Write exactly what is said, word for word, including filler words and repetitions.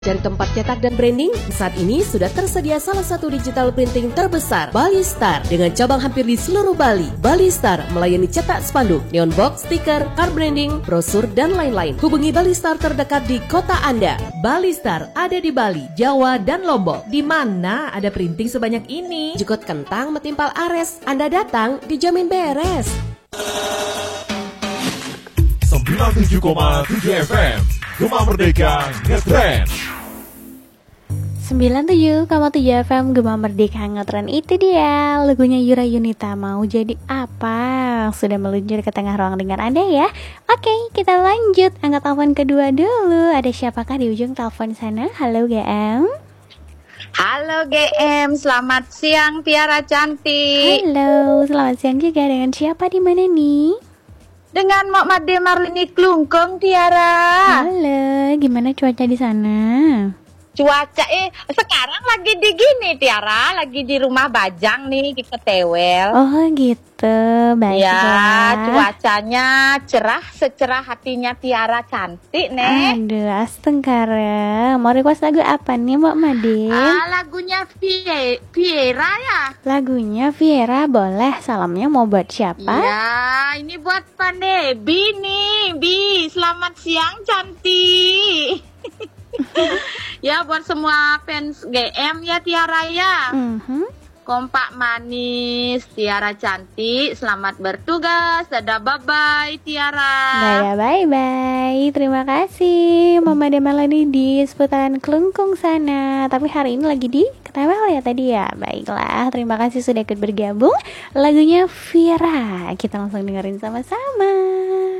Cari tempat cetak dan branding, saat ini sudah tersedia salah satu digital printing terbesar, Balistar, dengan cabang hampir di seluruh Bali. Balistar melayani cetak spanduk, neon box, stiker, card branding, brosur, dan lain-lain. Hubungi Balistar terdekat di kota Anda. Balistar ada di Bali, Jawa, dan Lombok. Di mana ada printing sebanyak ini? Jukut kentang metimpal ares, Anda datang dijamin beres. sembilan puluh tujuh koma tujuh F M Gema Merdeka Ngetrend. sembilan puluh tujuh koma tujuh F M Gema Merdeka Ngetrend. Itu dia lagunya Yura Yunita, Mau Jadi Apa. Sudah meluncur ke tengah ruang dengar Anda ya. Oke, kita lanjut. Angkat telepon kedua dulu. Ada siapakah di ujung telepon sana? Halo G M. Halo G M, selamat siang Tiara cantik. Halo, selamat siang juga. Dengan siapa di mana nih? Dengan Mak Made Marlini Klungkung, Tiara. Halo, gimana cuaca di sana? Cuaca eh sekarang lagi di gini Tiara, lagi di rumah Bajang nih di Petewel. Oh gitu, baiklah. Ya, cuacanya cerah secerah hatinya Tiara cantik nih. Aduh, astengkara. Mau request lagu apa nih Mbak Made? Ah, lagunya Vie- Viera ya. Lagunya Viera boleh. Salamnya mau buat siapa? Ya, ini buat Panebi nih, Bi. Selamat siang cantik. Ya, buat semua fans G M ya Tiara ya. Mm-hmm. Kompak manis, Tiara cantik, selamat bertugas. Dadah, bye-bye Tiara. Dadah, bye-bye. Terima kasih Mama Demelani di seputaran Kelungkung sana. Tapi hari ini lagi di Ketewel ya tadi ya. Baiklah, terima kasih sudah ikut bergabung. Lagunya Viera, kita langsung dengerin sama-sama.